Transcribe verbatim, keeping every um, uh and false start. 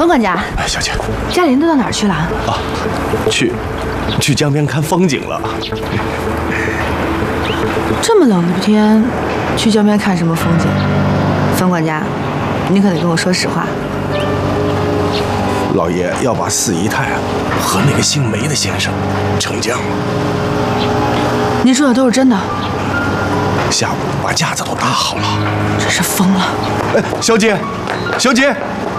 管家， 哎，小姐， 家里人都到哪儿去了？ 啊，去，去江边看风景了。 这么冷的天，去江边看什么风景？冯管家，你可得跟我说实话。 老爷要把四姨太啊和那个姓梅的先生成将了。 您说的都是真的？ 下午把架子都搭好了。 真是疯了！ 哎，小姐，小姐，